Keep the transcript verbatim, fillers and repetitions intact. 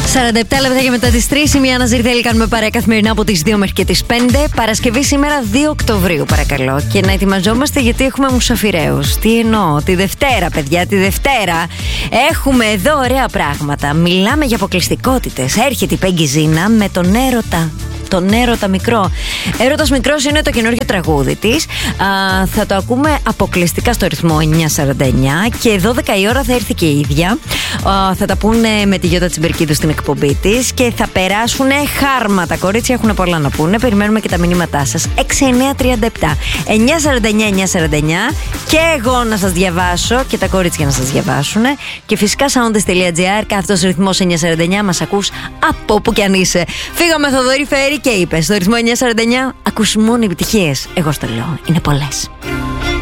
σαράντα επτά λεπτά και μετά τις τρεις, η Μία Ναζιρδέλη, κάνουμε παρέα καθημερινά από τις δύο μέχρι και τις πέντε. Παρασκευή σήμερα δύο Οκτωβρίου, παρακαλώ. Και να ετοιμαζόμαστε γιατί έχουμε μουσαφιραίους. Τι εννοώ, τη Δευτέρα, παιδιά, τη Δευτέρα έχουμε εδώ ωραία πράγματα. Μιλάμε για αποκλειστικότητες. Έρχεται η Πέγγι Ζίνα με τον έρωτα. Τον έρωτα μικρό. Έρωτας μικρός είναι το καινούργιο τραγούδι της. Α, θα το ακούμε αποκλειστικά στο ρυθμό εννιά σαράντα εννιά και δώδεκα η ώρα θα έρθει και η ίδια. Α, θα τα πούνε με τη Γιώτα Τσιμπερκίδου στην εκπομπή της και θα περάσουν χάρμα. Τα κορίτσια έχουν πολλά να πούνε. Περιμένουμε και τα μηνύματά σας. έξι εννιά τριάντα επτά εννιά σαράντα εννιά εννιά σαράντα εννιά και εγώ να σας διαβάσω και τα κορίτσια να σας διαβάσουν. Και φυσικά soundes τελεία τζι άρ, κάθετος ρυθμός εννιά σαράντα εννιά, μας ακούς από όπου κι αν είσαι. Φύγαμε Θοδωρή Φέρη και είπε στο ρυθμό εννιά σαράντα εννιά, ακούς μόνο επιτυχίες. Εγώ στο λέω, είναι πολλές.